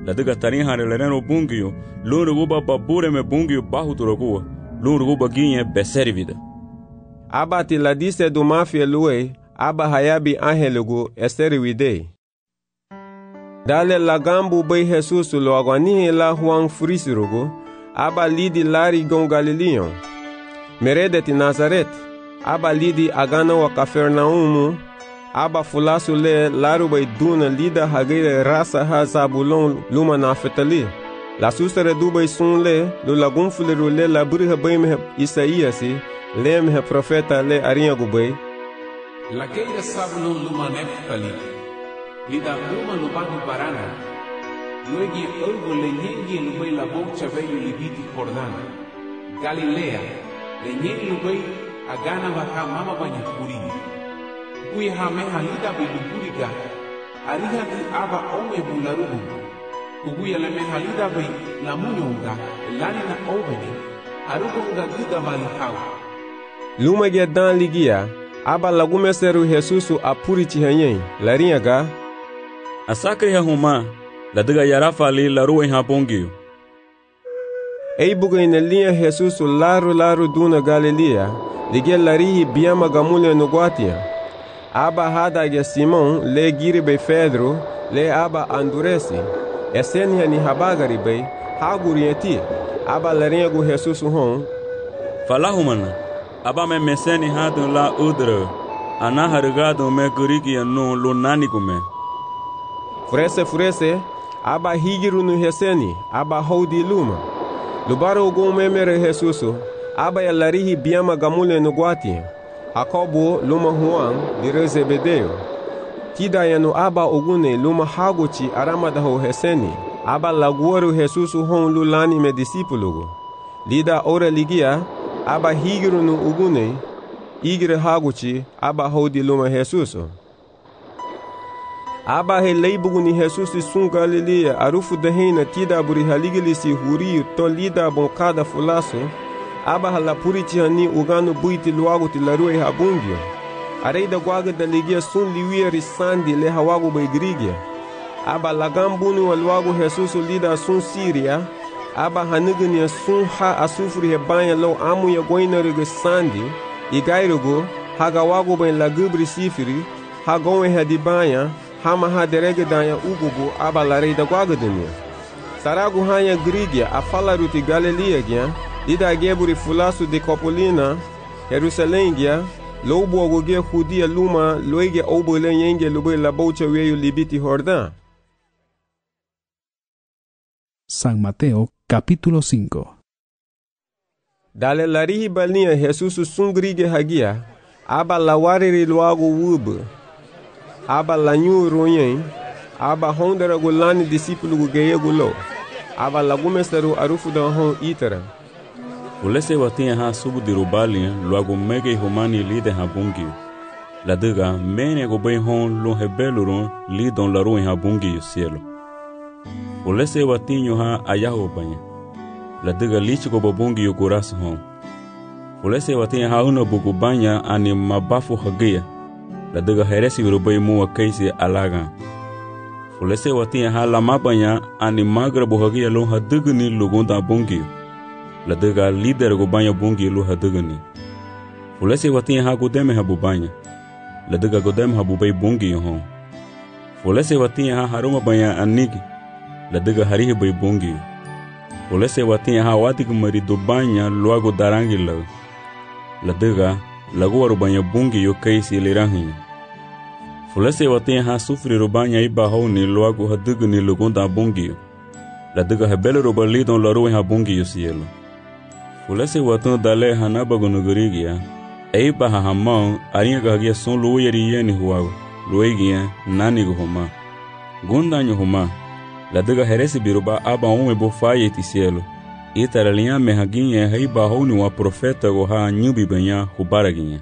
Ladiga tarin hare lereno bungio, lunruguba babure me bungio bahu turokua, lunruguba ginye beservida. Aba ti ladise do mafia lue, aba hayabi angelugu esterwide. Dale lagambu bei Jesus lo agwanihe la huang frisirugu, aba lidi lari gon Galileon. Meredeti Nazaret, aba lidi agana wa Kafernaumu, aba fulasu le laru bei duna lida hagire rasa ha Zabulon luma Naftali. La sustere du bei sun le, lu lagum fuliru le laburi ha bei mehe Isaiasi, le mehe profeta le arinha gubei. La keira Zabulon luma Naftali. Lida luma lubani barana, luegi urgo le nyengi lubei la bocha veio libiti Jordana. Galilea, le nyengi lubei agana baka mama banya kurini. Kui hameha lida biluburiga, ariha di aba ome bularugu. Kuguya le meha lida bei la munyonga, lani na oveni, arugonga guda malihau. Luma gedan ligia, aba lagumeseru Jesusu apuri chihanyen, larinha ga. Asakri ha huma, ladiga yarafa li laru ha bongio. Ei buga ina linha Jesusu laru duna Galilea, ligia larihi biama gamule no guatia. Aba hada ge Simon le giribe Pedro le aba Anduresi. Esenia ni habagari bei hagurieti. Aba larinha gu Jesusu hon. Falahumana, aba me meseni hadu la udre, ana harigado me gurigi anu lunani kume. Furese, aba higiru no reseni, aba houdi luma. Lubaro go memere Jesusu, aba ya larihi biama gamule no guati. Jacobo luma Juan de Zebedeo. Tida yanu aba ogune luma haguchi aramadaho reseni, aba laguaru Jesusu hon lulani me discipulugo. Lida ora ligia, aba higiru no ogune, igre haguchi, aba houdi luma Jesusu. Aba he leibugu ni Jesusi sun Galilea arufu dehena tida buri haligilisi huri to lida bonkada fulaso. Aba halapurichi hani ugano buiti luagu ti larue habungio. Areida guaga da ligia sun liwia risandi le hawagu beigrigia. Aba lagambuni wa luagu Jesusu lida sun Siria. Aba hanigania sun ha asufuri hebanya lo amu ya goina riga sandi. Igairugo hagawagu ben lagubri sifiri. Hagowe hadibanya. Hama ha derege danya ugugu aba lareida guagadania. Saragu hanya grigia a falaruti Galilea gia. Lida geburi fulasu de Copolina, Jerusalém gia. Lobo ogoge judia luma loige obole yenge lube la bocha weyo libiti Jordán. San Mateo capítulo 5. Dale larihi balnia Jesusu sungrige hagia. Aba lawariri luago wub. Aba lanyu royen, aba hondera gulani discípulo gugeye gulo, aba lagumesteru arufu da hon itera. Ulese watinha ha subu dirubalia, luago mege humani lide ha bungio. Ladiga mene go bem hon lo rebelurun lidon laru ha bungio cielo. Ulese watinho ha ayaho banha. Ladiga lich go bungio coração hon. Ulese watinha ha una bugu banha ani mabafu hagia. Ladiga heresi urubai mua kaisi alaga. Fulese watinha ha lama banha ani magra buhagia lo hadugni lugonda bungio. Ladiga líder go banha bungio lo hadugni. Fulese watinha ha godeme ha bubanya. Ladiga godeme ha bubai bungio hon. Fulese watinha ha haruma banha anigi. Ladiga harihi bai bungio. Fulese watinha ha watig marido banha luago darangi lag. Ladiga laguaru banha bungio kaisi liranhi. Fulese watinha ha sufri rubanya iba honi luago hadugni lugonda bungio. Ladiga hebele rubalidon laru ha bungio cielo. Fulese watan dale hanabagono gurigia. Eiba ha hamão arinha gagia son luierieni huago. Luegia nani homa. Gundanyo homa. Ladiga heresi biruba aba ome bofaye ti cielo. Itaralinha mehaginha heiba honi wa profeta go ha nyubi banha hubaraginha.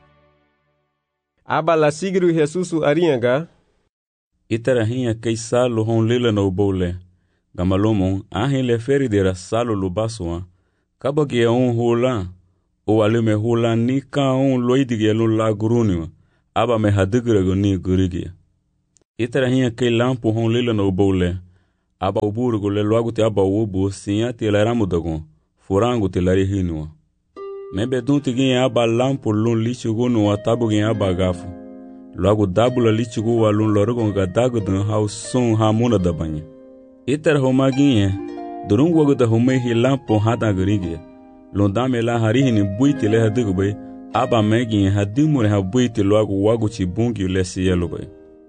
Aba la sigru Jesusu arinha Itarahinha kei salo hon lila no bole. Gamalomon ahin le feridera salo lubasua. Kabagia hula. O alume hula ni ka loidige lo la guruniwa. Aba me hadigra go ni gurigia. Itarahinha kei lampo hon lila no bole. aba uburgo le luago te aba ubu sinha te laramu dagon furango te lari hinua mebe dunti gin aba lampo lun lichugo no atabu gin aba gafu luago dabula lichugo walun lorgon ga dagdun hau sun ha muna da banha itar homa gin durung wago da homa hi lampo hada garige lun dame la harihini buiti le hadigbe aba megin hadimure ha buiti luago wago chibungi le sielo bay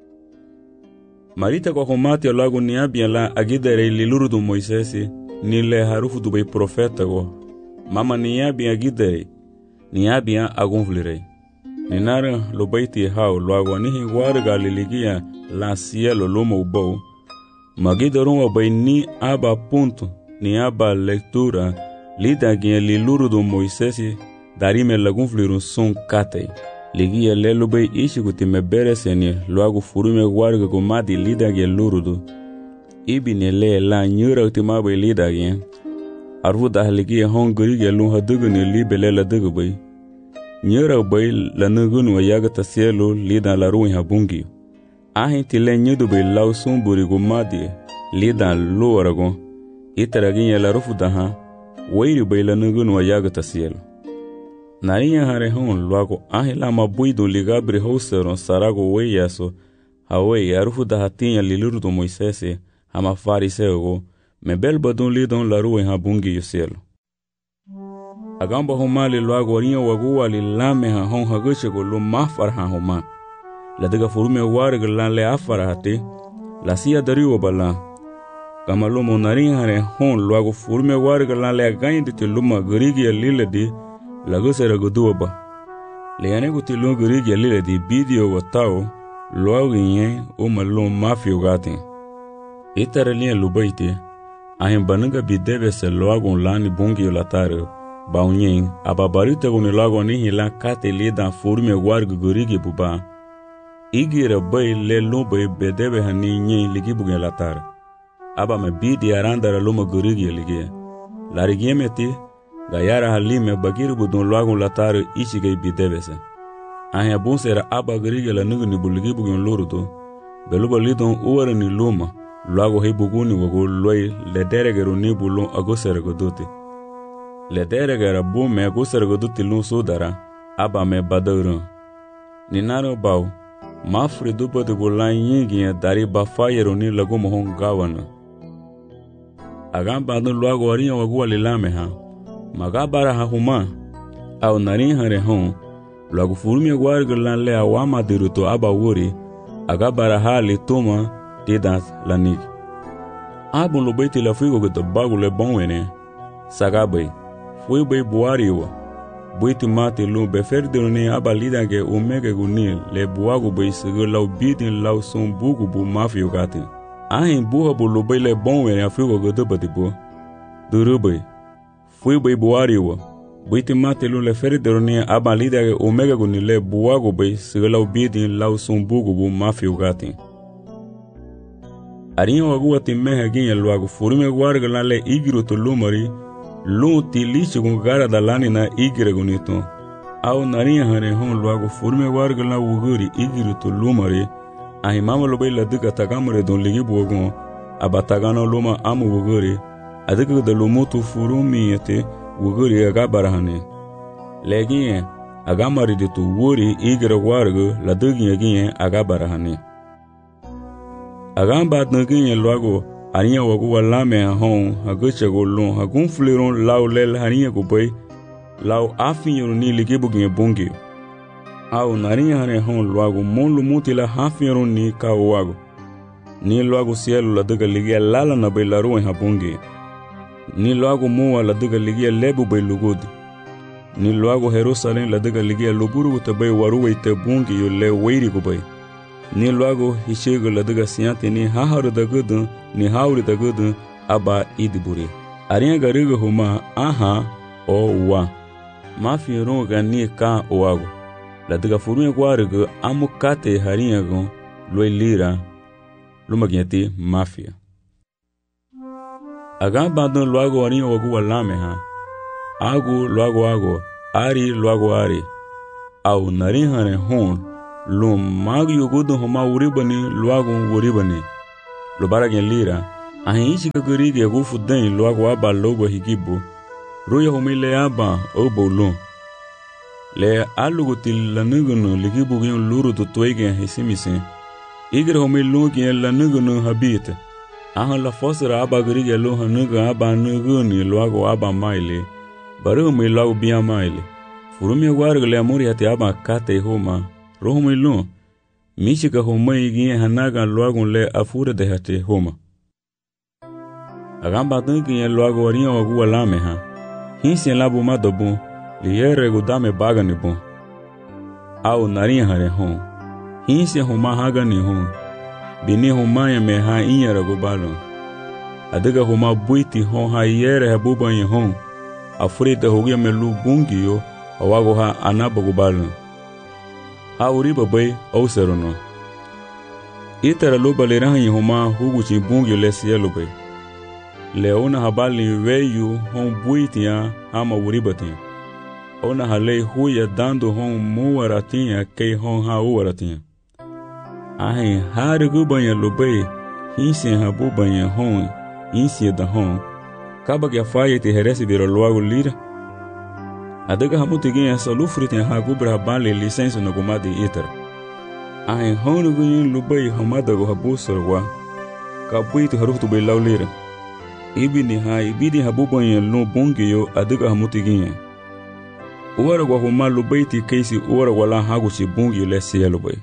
Marita kwa homati lago niabia la agidere liluru do Moisés ni le harufu do bei profeta go mama niabia agidere niabia agonvlirei ninara lo baiti hao lago ni warga liligia la cielo lomo bo magidoron bei ni aba ponto ni aba leitura lida gien liluru do Moisés darime lagonvlirun son katei ligia lelo bei ishiguti me bereseni loago furume warga go madi lidage lurudu ibine le la nyura utima bei lidage arvu da ligia hongri lu hadugune libele la dugbai nyura bei la nugun wa yaga tasielo lida la ruin habungi ahin tile nyudu bei lausum buri go madi lida lu arago itaragin la rufu da ha weiri bei la nugun wa yaga tasielo Narinha harehon logo ahila mabuido ligabre houseron sarago weyaso hawe arufu da hatinha liluru do Moisés hama fariseo mebel badon lidon la rua habungi yoselo agamba homali logo rinha wagu ali lame ha hon haguchego lo mafar ha homa la daga forume warga lan le afara hate la sia dariwa bala kama lo monarinha harehon logo forume warga lan le gainde te luma grigi liledi lago sera goduba leane gutilo grigi lile di video watao logo yen o malo mafio gatin itaralien lubaite ahin bananga bidebe se logo lani bungi latare baunyen ababarite goni logo ni hila kate lida forume wargu grigi buba igira bay le lobe bedebe hani nyen ligi bugen latare aba me bidi arandara loma grigi lige larigiemeti Gayara halime bagiru budon loagon latare ishigay bidebese. Ahin abonsera aba grige la nugni buligi bugun loruto. Beluba lidon uwara ni luma. Loago hei buguni wago loy lederegero ni bulon agosera godote. Lederegera bume agosera godote lun sodara. Aba me badauran. Ninaro bau. Mafri dupa de bulan yingi dari bafayero ni lago mohon gawana. Agamba adon loago arinha wago alilame ha. Magabara hahuma au narin harehon logo furumi warga lan le awama diruto aba wuri agabara hali toma tidat lanig abon lo baiti la figo go bagu le bonwene sagabai foi bai buariwa baiti mate lo beferdone aba lidage omega gunil le buago bai sego law bidin law son bugu bu mafio gate ahin buha bo lo bai le bonwene afigo go dobatibo durubai Fui bai buariwa buiti mate lu le ferideroni aba lidage omega gunile buago bai sigalaw bidin law sumbugu bu mafio gatin arinha wagu ati meha ginha luago furume warga lale igiro to lumari lu ti lichi gun gara dalani na igire gunito au narinha hane hon luago furume warga la wuguri igiro to lumari ahi mama lo bai la duka tagamare don ligi buagon aba tagano luma amu wuguri adika da lumutu furumi yete wuguri agabarahane legiye agamari de tu wuri igira warga la dugiye giye agabarahane agamba dngiye logo aniya wagu walame hon haguche golon hagun fleron law lel haniya go bay law afin ni ligibugiye bungi au nariya hane hon logo mon lumuti la hafin ni ka wago ni logo cielo la duga ligiya lala na bay la ruwa habungi ni loago muwa la duga ligia lebu bay lugudi ni loago Jerusalem la duga ligia luburu te bay waruwe te bungi yo le weiri go bay ni loago hishego la duga siante ni haharu da gudu ni hauri da gudu aba idiburi arinha gariga huma aha o wa mafi ronga ni ka oago la duga furuye gwarigo amukate harinha go loy lira lumagiati mafia agamba don loago arinha wagu walame ha agu loago ari loago ari au narinha ne hon lo mag yugudu homa uribani loago uribani lo baragin lira Ahin ichi kagarigi ya gufu den luago aba lobo higibo. Ruya humile aba obo lo. Le alugutil lanugunu ligibu gion luru tutuege hisimise. Igre humile lungi lanugunu habite. Ahan la fosra aba garigi ya lo hanuga aba nuguni luago aba maile. Baru humile luago bia maile. Furumi warga le amuri hati aba kate homa. Rohumile lo. Mishika humile gien hanaga luago le afure de hati homa. Agamba dungi ya luago waria wagu lame ha. Hinsi labu madobu liyere gudame bagani bu. Au naria hare hon. Hinsi huma hagani hon. Bini huma ya me ha inyara gubalo. Adiga huma buiti hon ha yere habuba ye hon. Afurita hugia me lu bungi yo awago ha anaba gubalo. Ha uriba bay au serono. Itara luba lirahan ye huma huguchi bungi le sielo bay. Leona habali weyu hon buitia hama uribatia. Ona halei huya dando hon muwaratia kei hon ha uwaratia. Ahin hari gubanya lubei hinsi habubanya hon insi da hon. Kabak ya faye te heresi dira luago lira. Adaga hamutigia salufritia ha gubra habali lisenso na gumadi itara. Ahin hon guyin lubei hamadago habusarwa. Kabuitu harufu bei lau lira. Ibidi habubanya lo bongeyo adiga hamutigia. Uwara kwa huma lubaiti keisi uwara wala haguchi bongeyo le cielo bay.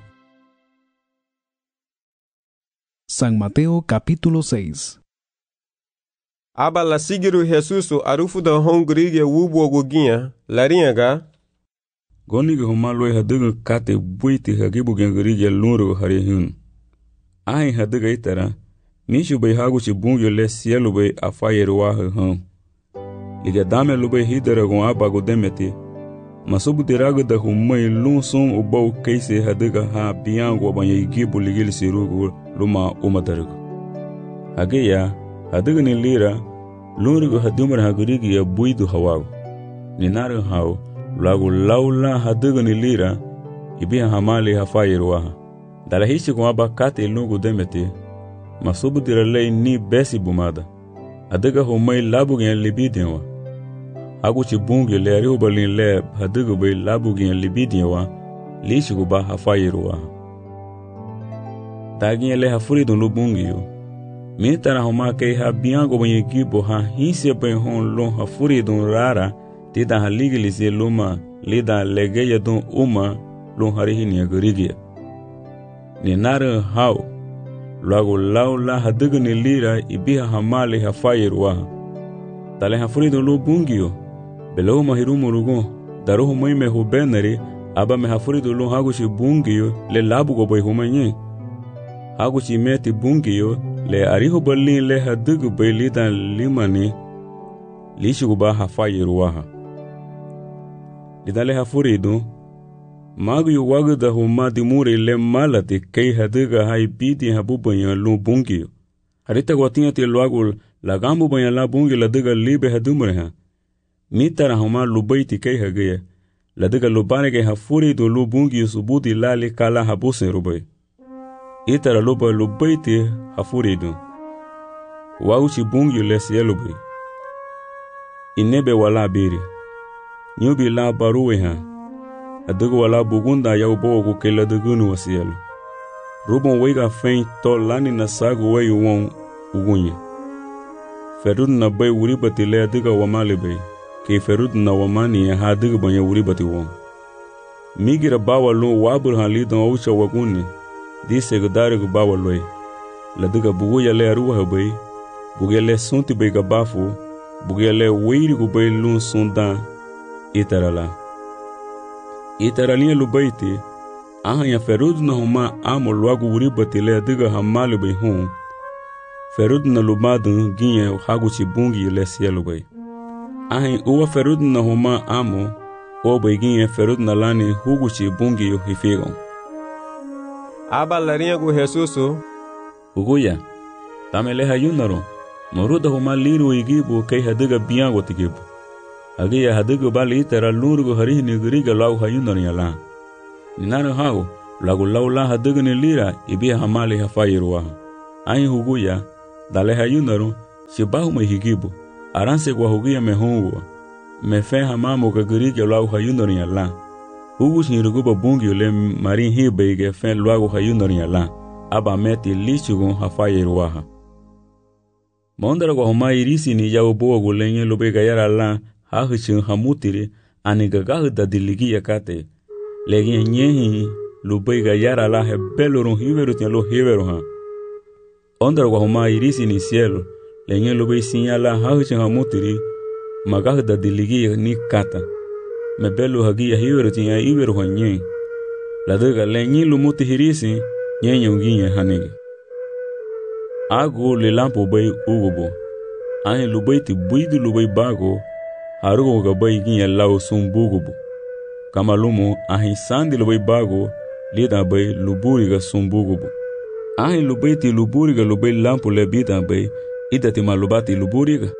San Mateo capítulo 6. Aba la sigiru Jesusu arufu da hongrigia wubo gogia laringa. Goniga huma loy hadiga kate buiti hagibu gengrigia luro harihun. Ahin hadiga itara. Nishu bay haguchi bungi le cielo bay afayeru wahe hon. Liga dame lubay hidara gon abago demeti. Masubu diraga da humay lun son ubau keise hadiga ha biyango banya igibu ligil sirugu luma umadarigo. Hageya hadiga ni lira lurigo hadumar hagurigi ya buidu hawago. Ninare hao lagu laula hadiga ni lira ibiya hamali hafayeru waha. Dala hichi gon abakate lungu demeti. Masubu diralei ni besi bumada. Adiga humay labu gen libidianwa. Haguchi bungi le ariubalin le hadiga bay labu gen libidianwa. Lishigu ba hafayiruwa. Dagin le hafuridun lu bungi yo. Mitara huma kei ha biango banyi gibo ha hinsi bay hon lon hafuridun rara. Tida haligilisi luma lida legeya dun uma lon harihini agarigia. Ni nare hao. Luago laula hadiga ni lira ibiha hamali hafayiru waha. Tale hafurido lo bungio. Belohu mahirumu rugo. Daruhu muime hubenari. Aba me hafurido lo haguchi bungio le labu go boy humanyi. Haguchi meti bungio le arihu balin le hadiga bay lidan limani. Lishigu ba hafayiru waha. Lidale hafurido. Magu yu wagu da huma dimuri le malati kei hadiga hai bidi habubanya lu bungi. Harita guatinha te luagu lagambu banya la bungi la diga libe hadumre ha. Mitara huma lubaiti kei hagaya. La diga lubane ke hafuri do lu bungi subuti lali kala habuse rubai. Itara luba lubaiti hafuri do. Wauchi bungi le cielo bai. Inebe wala biri. Nyubi la baruwe ha. Adiga wala bugunda ya ubogu ke la digunu wa cielo. Rubon wega fein to lani na sagu we won ugunye. Ferud na bay uribati le adiga wamale bay. Ke ferud na wamani ya hadiga banya uribati won. Migira bawa lo wabur halidon aucha waguni. Dise gudare gu bawa loy. La diga bugu ya le aruwa bay. Bugu le sunti bay gabafu. Bugu le weiri gu bay lun sundan. Itarala. Itaralinha lubaiti, ahanya ferud na huma amo luagu uribati le adiga hamali bay hon. Ferud na lumadun ginye haguchi bungi le cielo bay. Ahanya uwa ferud na huma amo, o bay ginye ferud na lani huguchi bungi yo hifigon. Aba larinha gu Jesusu. Uguya, tamele hayunaro, moruda huma liru igibu kei hadiga biango tigibu. Agia hadiga bali itara lurgo harihini giriga lau hayunari ala. Ninara hao, lagu laula hadiga ni lira ibiya hamali hafayiruwa. Ayin huguya, dale hayundaron shibahu me higibu aranse kwa hugia me hongo me fe hamamo ka gurige lagu hayundaron yalla hugu shinrugo bungi ole marin hibe ge fe lagu hayundaron yalla aba meti lichugo hafayeruaha mondara kwa homa irisi ni yawo bo golenye lobe gayara la hahichin hamutiri ani gagahu da diligi yakate legi nyehi lobe gayara la hebelorun hiveru tialo hiveru ha ondara kwa homa irisi ni cielo lenye lobe sinyala hahichin hamutiri magahu da diligi ni kata mebelu hagi hiveru tinya hiveru hanye ladaga lenye lumuti hirisi nyenye unginye hanige ago le lampo bay ugobo ahe lubay ti buidu lubay bago harugo ga bay ginya law sum bugobo kamalumo ahe sandi lubay bago lida bay luburi ga sum bugobo ahe lubay ti luburi ga lubay lampo le bida bay idati malubati luburi ga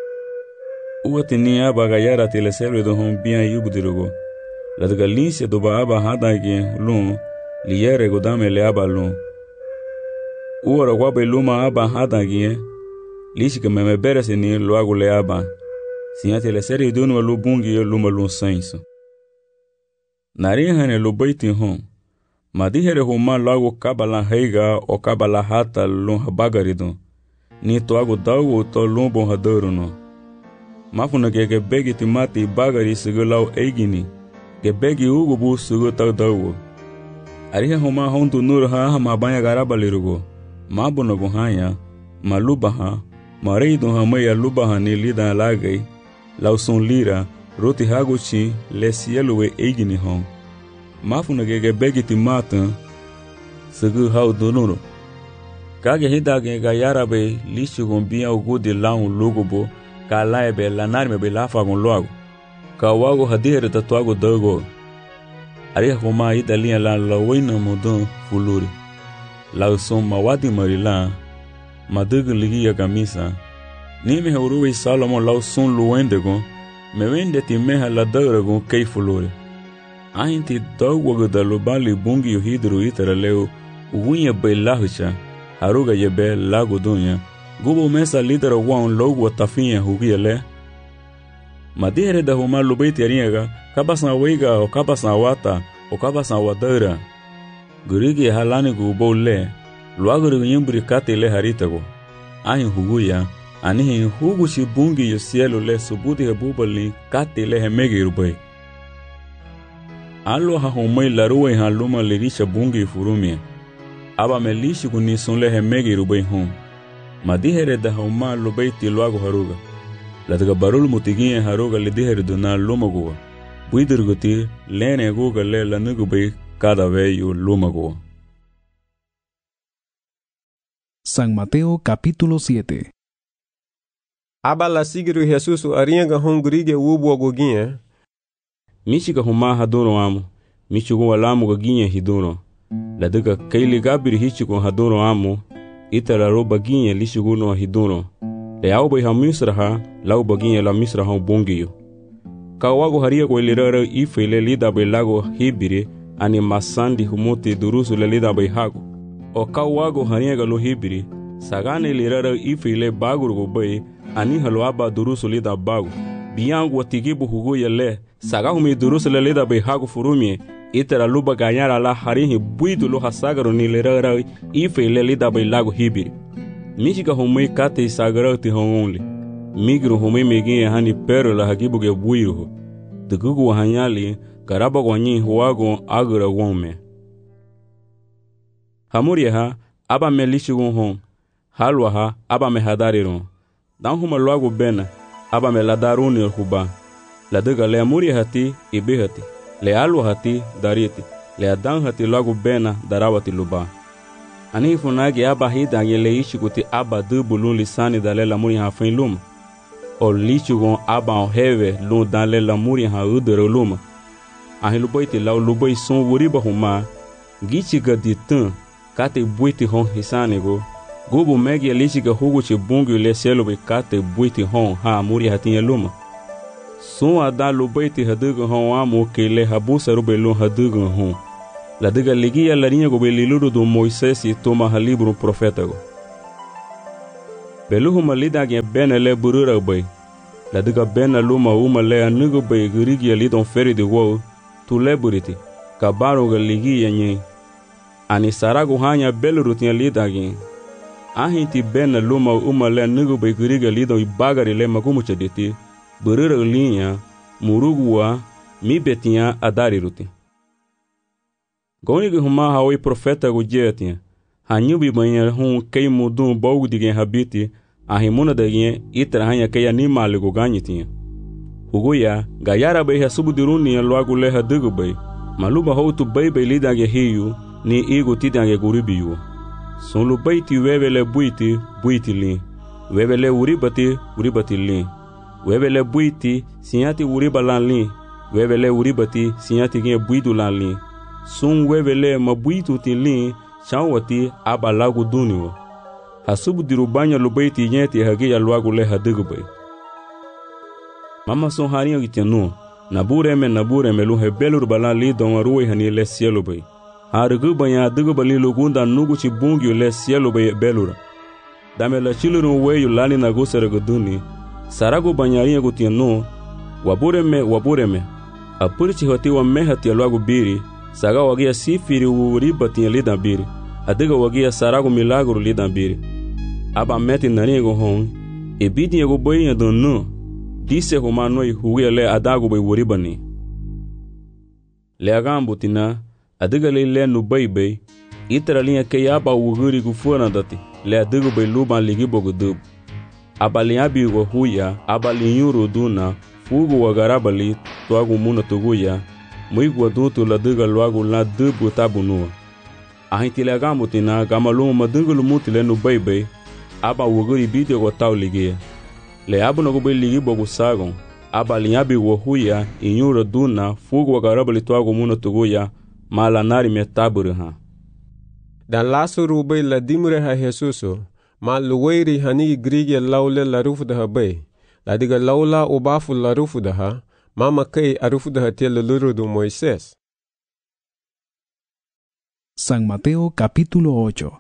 uwati ni aba ga yara ti le serve do hon bien yubudirogo ladaga linse do ba aba hadage lum liyere go dame le aba lum uora wabe luma aba hadangie lishika meme berese ni loago le aba sinyate le seri dunu lu bungi luma lu senso nari hane lu baiti hon madihere huma loago kabala heiga o kabala hata lu habagarido ni toago dawo to lumbo hadoro no mafuna ke begi timati bagari sigolau eigini ke begi ugo bu sigo ta dawo arihe huma hontu nur ha mabanya garabalirugo mabono gohanya malubaha mareido hamaya lubaha ni lida lagai lauson lira roti haguchi le cielo eigini hon mafuna gege begiti mata sugu hau donoro kage hidage ga yarabe lishu gombia ugudi laun logobo ka laibe lanarme be lafa gon loago ka wago hadire tatuago dogo ari homa idalia la lawina modon fuluri lauson mawadi marila madugu ligi ya kamisa nime hauruwe Salomon lauson luwendego mewende timeha la daurago kei fuluri ainti dogo da lubali bungi yuhidru itara leo ugunya belahucha haruga yebe lago dunya gubo mesa lidera wan logo watafinya hugia le madire da huma lubaiti ariega kabasa weiga o kabasa wata o kabasa wadara gurigi halani gubo le luaguru nyembri kate le haritago ahi huguya anihi hugu shibungi yo cielo le subudi hebubali kate le hemegi rubai alo ha homai laruwe ha luma lirisha bungi furumia aba melishi kunison le hemegi rubai hum madihere da homa lubaiti luago haruga lataga barul mutigie haruga lidihere duna lumagoa buidirguti lene guga le lanugubai cada veyo lumagoa. San Mateo capítulo 7. Aba la sigiru Jesus arianga hongurige wubo goginha Michiga huma hadoro amo michigo walamu goginha hidoro ladaga kaili gabiri hichigo hadoro amo itara roba ginha lishigo no hidoro le aubai ha misraha lau baginha la misraha bongiyo kawago haria ko lirara ifele lida be lago hibire ani masandi humuti durusu le lida be hago o kawago haria lo hibire sagane lirara ifele bagurgo be ani halo aba durusu lida bago biangu watigibu hugo yele sagahumi durusu le lida be hago furumie itara luba ganyara la harihi buidu lo hasagaro ni lirara ifele lida be lago hibire michiga humai kate sagaro ti hongonli migro humai megi hani pero la hagibu ge buiro dugugu hanyali karaba gwanyi huago agura wome hamuria aba melishigun hon halwa aba me hadariron dan huma luago bena aba me ladaruni huba la daga le amuria hati ibehati le alwa hati dariti le adan hati luago bena darawati luba ani funagi aba hida yele ishikuti aba dubulun lisani dale la muri ha fin lum o lichugon aba o heve lu dale la muri ha udere lum ahi luboiti la luboi son wuriba huma gichiga ditan kate buiti hon hisanego gubu megi lichiga huguchi bungu le selo be kate buiti hon ha muri hatinye lum son ada luboiti hadugo hon amu kele habusa rube lu hadugo hon la diga ligia la linha go beliluro do Moisés e toma ha livro profeta go Beluhuma lidagin bena le burura bay. Ladiga bena luma uma le anugu bay gurigi lidon feri de wo tu le buriti. Kabaro ga ligi yanyi. Ani saragu hanya belurutin lidagin. Ahinti bena luma uma le anugu bay gurigi lidon ibagari le magumucha diti. Burura linya muruguwa mi betinha adari ruti. Goni huma hawi profeta gujetinha. Hanyubi banha kei mudum bogu digen habiti. Ahimuna dagin itra hanya kei animali guganyitinha. Huguya gayara bay hasubudiruni loagu leha dugu bay. Maluba houtu bay lidage hiyu ni igu tidange guribiyu. Sunlu bayti webele buiti lin. Webele uribati lin. Webele buiti sinyati uriba lan lin. Webele uribati sinyati gen buidu lan lin. Sun webele mabuitu ti lin chanwati aba lagu duniwo. Hasubu dirubanya lubaiti nyeti hagia luagu leha digubay. Mama son harinyo gitenu. Nabureme luhe belur balan li don ruwe hani le cielo bay. Harugu banya digubali lugunda nuguchi bungyu le cielo bay belura. Dame la chilurun weyu lani nagusere guduni. Saragu banyarinyo gutenu. Wabureme. Apurichi hoti wa mehati luagu biri. Saga wagia sifiri uribati lidan biri. Adiga wagia saragu milagro lidan biri. Aba meti naringo hon. Ebidi yego boyi donu. Dise humanoi hugia le adagu bay uribani. Le agambutina. Adiga le nubai. Itra linha ke aba uguri gufuna dati. Le adigu bay luban ligibo gudub. Aba linhabi go huya. Aba linyuru duna. Fugu wagarabali. Tuagu muna tuguya. Muigu aduntu la diga luagu la dubu tabunua. Ahinti le agambutina gamaluma madungulu muti le nubai. Aba uguri bidio go tau ligia. Le abu no go ligi bogu sagon. Aba linhabi go huya. Inyuru duna. Fugu wagarabali tuagu muna tuguya. Malanari me taburiha. Dan lasu rubai la dimure ha Jesuso. Ma luwairi hanigi grige laule la rufu daha bay. La diga laula ubafu la rufu daha. Mama kei arufu daha tele luru do Moisés. San Mateo capítulo 8.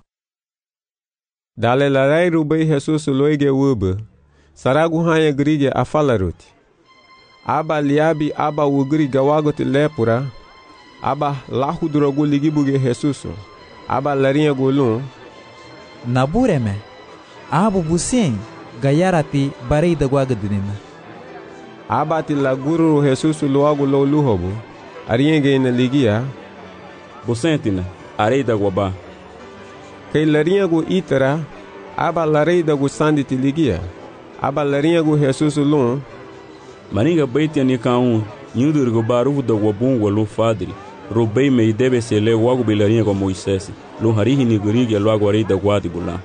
Dale la rai rubai Jesuso loige wube. Saragu hanya grige afalaruti. Aba liabi aba wugri gawagote lepura. Aba lahu drogu ligibuge Jesuso. Aba larinha golun. Nabureme. Abu busin. Gayarati barei da guagadinina. Aba ti laguru Jesuso loagu lo luhobu. Arienge na ligia. Busentina. Arei da guaba. Kei larinha go itara. Aba larei da gu sandi ti ligia. Aba larinha go Jesuso lun. Maninga baitia ni kaun. Nyudur go baru da guabun walun fadri. Robei me debe se le wagu bilarinha com Moisés. Lo harihi ni gurigi lo agora da guadi bula.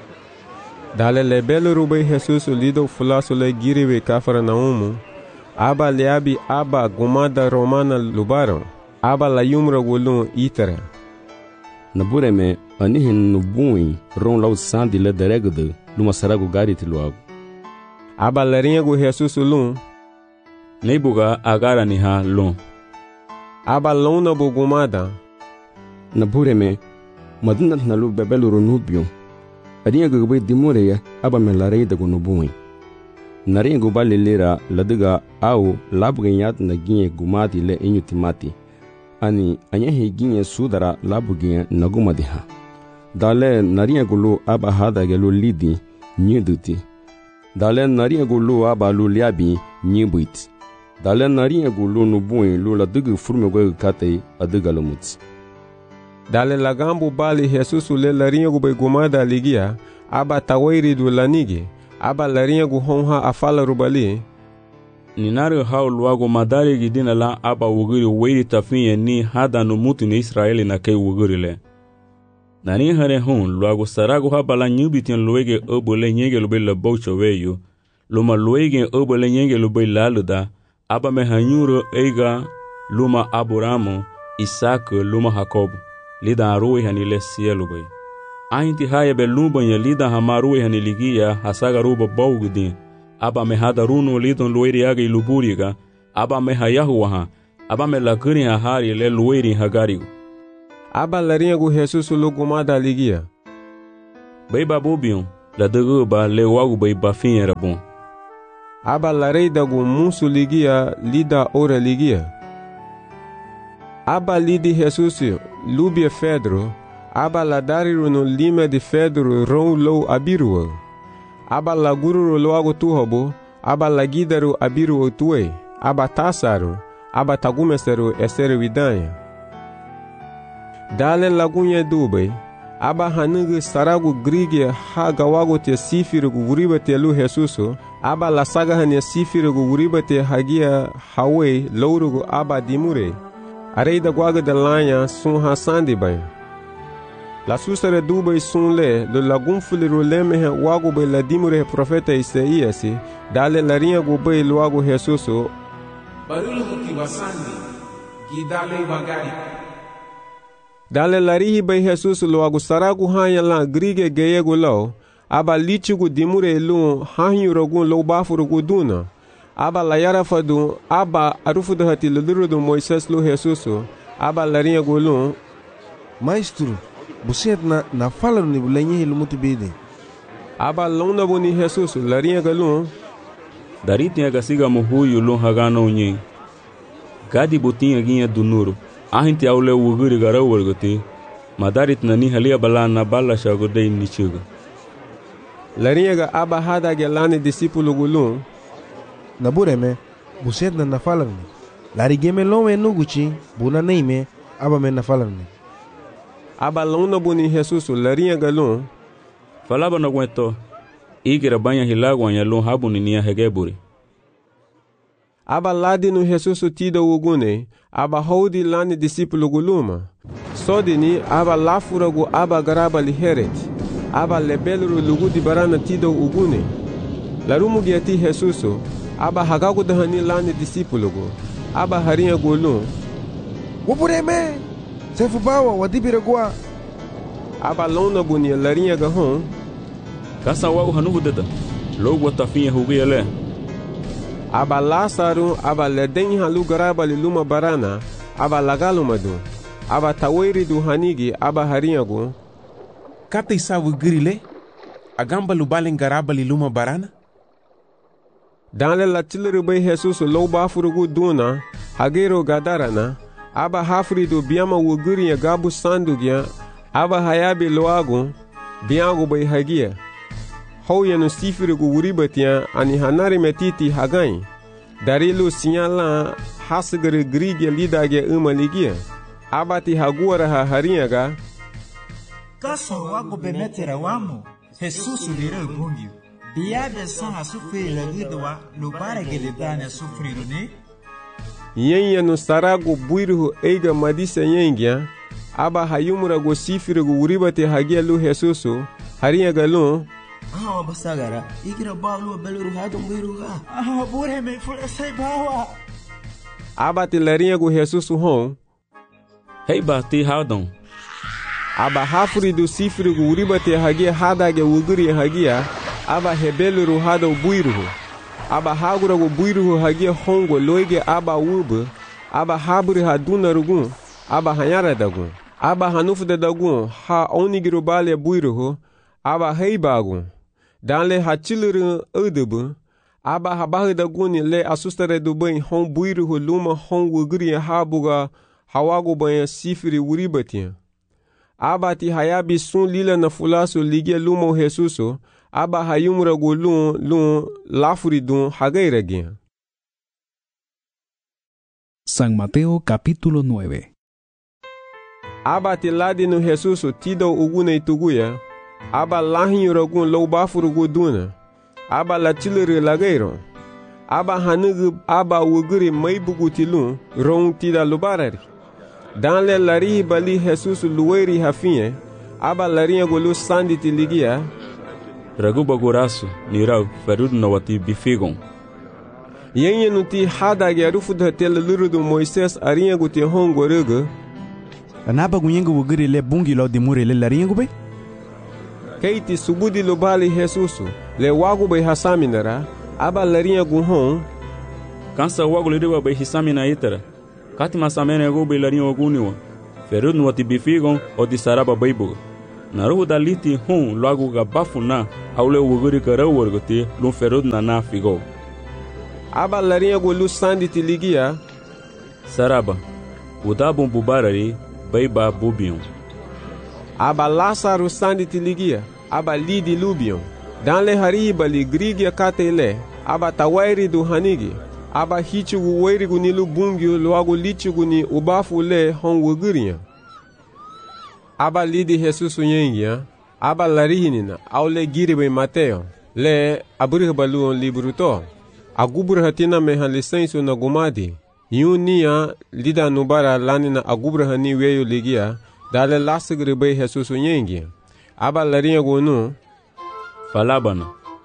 Dale le belo robei Jesus lido fulaso le giriwe kafara naumu. Aba leabi aba gumada romana lubaron. Aba la yumra gulun itara. Nabureme anihin nubui ron lau sandi le deregde luma saragu gariti luagu. Aba larinha go Jesus lun. Neibuga agara ni ha lun. Aba lona bugumada. Nabureme madinat nalu bebelu runubio. Adinha gugbe dimureya aba melarei da gunubui. Narinha gubali lera ladiga au labugenyat na ginye gumati le inyutimati. Ani anyehi ginye sudara labugenye nagumadiha. Dale narinha gulu aba hada gelu lidi nyiduti. Dale narinha gulu aba luliabi nyibuiti. Dale narinha gulu nubui lula digi furmegwe kate adiga lumuti. Dale lagambu bali Jesus le larinha gu gumada ligia. Aba tawairi du lanigi. Aba larinha gu honha afala rubali. Ninari hao luago madari gidina la aba wugiri weiri tafinye ni hada no mutu ni Israeli na kei wugiri le. Nani hare hon luago sarago haba la nyubitin luege obo le nyenge lube la baucha weyo. Luma luege obo le nyenge lube la luda. Aba me hanyuro eiga luma Abramo, Isaac luma Jacob. Lida arui hani le cielo bay. Ainti haya be lumba ya lida hamarui hani ligia hasaga ruba baugudin. Aba me hada runo lidon lueri aga iluburiga. Aba me hayahuaha. Aba me lakuri hahari le lueri hagarigo. Aba larinha gu Jesus lugumada ligia. Bay babubion. la dege ba le wagu bai ba fin era bon. Aba la rei dagu musu ligia lida ora ligia. Aba lidi Jesus lubia Pedro, aba la dariru no lima de Pedro ron lo abiruwa. Aba la gururu loago tuhobo, aba la gidaru abiruwa tuwe, aba tasaru, aba tagumeseru eseru vidanya. Dale lagunye dube, aba hanugu saragu grige ha gawago te sifiru guriba te lu Jesusu, aba la saga hanya sifiru guriba te hagia hawe lourugu aba dimure. Areida guaga de lanha sun hasandi bay. La susare dube sun le lagun fuliru leme wago bay la dimure profeta Isaías, dale la rinha gubay luago Jesusu. Barulu kibasandi, gidale bagari. Dale larihi bay Jesus luago saragu hanya la grige geyego lau, aba lichigu dimure lu hanyurogun lo bafurugu duna. Aba la yara fadu, aba arufudu hati lulurudu Moises lu Jesusu, aba larinha gulun. Maestro, buset na fala ni bulenye ilumutu bide. Aba lona buni Jesusu, larinha galun. Dari tinha gasiga muhuyu lun hagana unye. Gadi butinha ginha dunuru. Ahinti aule wuguri gara wargati. Madarit nani halia balana bala shagodei nichuga. Larinha ga aba hada gelani disipulu gulun. Nabureme, buset na nafalangni. Larigeme lome nuguchi, buna neime, aba me nafalangni. Aba lona buni Jesusu, larinha galun. Falaba na gwento, igira banya hilagwa ya lun habuni niya hegeburi. Aba ladi no Jesusu tida ugune, aba houdi lani disipulu guluma. Sodini aba lafuragu aba garaba liheret, aba lebeluru lugudi barana tida ugune. Larumu giati Jesusu, aba hagagu dahani lani disipulugu, aba harinha gulun. Wabureme, sefubawa wadibiragua. Aba lona buni larinha gahon. Kasa wagu hanugu deda, logo watafinha hugia le. Aba Lasaru, aba leden halu garaba luma barana, aba lagalumadu, aba taweri du hanigi, aba harinha gu. Kata isavu grile, agamba lubalen garaba luma barana? Dale la tileru bay Jesus lo bafurugu duna, hagero gadarana, aba hafridu biama wuguri ya gabu sandugya, aba hayabi loagu, biagu bay hagia. Hou yanu sifirugu wuribatia ani hanari metiti hagai. Darilu sinyala hasgere grige lidage umaligia. Abati haguara ha harinha. Kaso wago bemetera wamo, Jesus lira bungio. Biada san a sufrir la gidwa lubara gelidane sufriru ne? Yenye no sarago buiru eiga madisa yengia. Aba hayumura go sifirugu wuribate hagia lu Jesusu. Harinha galun. Basagara, igira balu beluru hadum biruga. Bure me fura sai bawa. Abati larinha go Jesusu hon. Hei bati hadum. Aba hafuri do sifri go uribate hagia hadage wuguri hagia. Aba hebeluru hado buiruhu. Aba hagura go buiruhu hagia hongo loige aba ubu. Aba haburi haduna rugun. Aba hanyara dagun. Aba hanufu da dagun. Ha onigiru bale buiruhu. Aba hei bagun. Danle hachiliru udubu. Aba habahu daguni le asustare du bain hon buiruhu luma hon wuguri habuga hawago bain sifri uribatiya. Aba ti hayabi sun lila na fulasu ligia luma Jesusu. Aba hayumura go lun lafuri dun hagairagia. San Mateo capítulo 9. Aba ti ladi no Jesusu tido ugune ituguya. Aba lahinyuragun lo bafurugu duna. Aba la tilere lagairo. Aba hanugu aba wuguri maibugu tilun rong tida lubarari. Danle lari bali Jesus luweri hafinye. Aba larinha golu sandi tiligia. Raguba gorasu nirau ferudu na wati bifigon. Yenye nuti hadage arufu dhatele lurudu Moises arinha guti hongo rugu. Anaba gunyengu wuguri le bungi lo dimure le larinha gube? Keiti subudi lubali Jesusu le wagu bay hasaminara. Aba larinha guhon. Kansa wagu liriba bay hisamina itara. Kati masamene go bay larinha waguniwa. Ferudu na wati bifigon o di saraba baybuga. Naru daliti hon logo ga bafuna aule wuguri kara worgote lun ferod na figo. Aba larinha go lu sandi ti ligia. Saraba. Udabon bubarari baiba bubion. Aba Lázaro sandi ti ligia. Aba lidi lubion. Dan le hariba li grigia katele. Aba tawairi do hanigi. Aba hichugu wairigu ni lubungio logo lichugu ni ubafu le hon wugurinha. Aba lidi Jesus yengia. Aba larihinina aule giribe Mateo. Le aburbaluon libruto. Agubrahatina mehan licenso na gumadi. Yunia lida nubara lanina agubrahani weyo ligia. Dale lasagribe Jesus yengia. Aba larinha gonu. Falabana.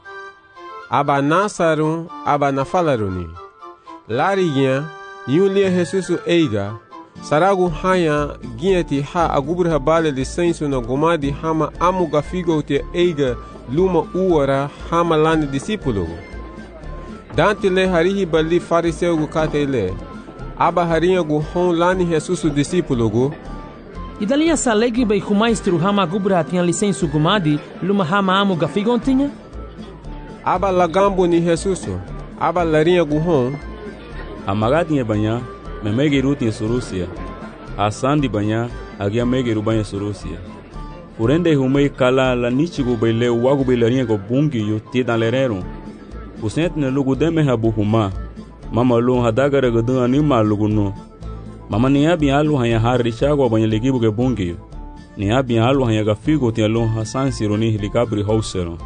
Aba nasarum, aba nafalaruni. Lariginha, yulia Jesus eiga. Saragu haya ginhati ha agubraha bale licenso na gomadi hama amuga figo te eiga luma uara hama lani discípulo. Dante le harihi bali fariseu gu katele. Aba harinha gu hon lani Jesus discípulo gu. E dali essa alegre bei maestro hama agubraha tinha licenso gomadi luma hama amuga figo tinha? Aba lagambo ni Jesus. Aba larinha gu hon. Amagadi banha memegeru tin surusia. Asandi banha agia megeru banha surusia. Urende humei kala la nichigo bele wago belarinha go bungi yo te dalerero. Usent ne lugu deme habu huma. Mama lo hadagara gadun anima lugu no. Mama ni abi alu hanya harri chago banha legibu ge bungi yo. Ni abi alu hanya gafigo tin lo hasan sironi helikabri hausero.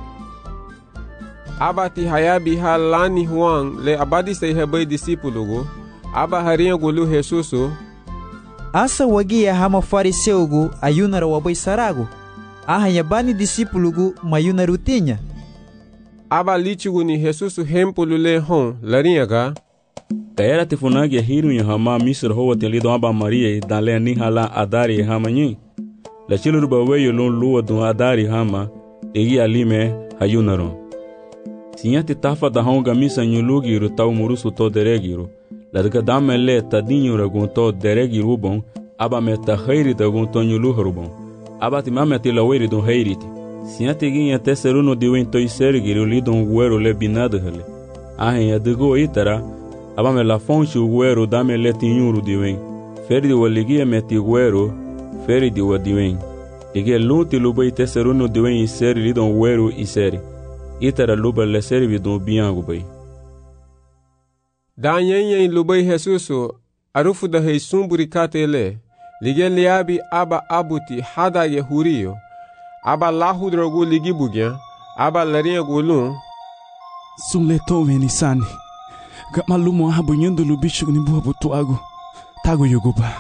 Aba ti hayabi halani huang le abadi sei hebai discípulo go. Aba harinha gulu Jesuso. Asa wagia hama fariseu gu ayunara wabai sarago. Ahanya bani discípulo gu mayunaru tinha. Aba lichigu ni Jesuso hempulu le hon larinha ga. Kaera te funagi hiru ya hama misr hoa te lido aba Maria dan le ni hala adari hama nyi. La chilu baweyo lon lua dun adari hama egi alime hayunaron. Sinha te tafa da honga misa nyulugiru tau murusu to deregiru. Ladga damele tadinho ragun to deregiru bon. Aba meta heiri da gun to nyuluharu bon. Aba ti mame te laweri don heiriti. Sinha te ginha te seruno diwen to isergiru lidon guero le binada hele. Ahen ya dego itara. Aba me la fonchi guero damele tinyuru diwen. Ferdi waligia meti guero. Ferdi wa diwen. Ige lunti lubai te seruno diwen iseri lidon guero iseri. Itara luba le servi don biango bay. Dan yen lubai Jesuso arufu da heisumburi katele. Lige liabi aba abuti hada ye hurio. Aba lahu drogu ligi bugya. Aba larinha gulun. Sumle to venisani. Gama lumo habu nyendo lubichu ni buha butuago. Tago yoguba.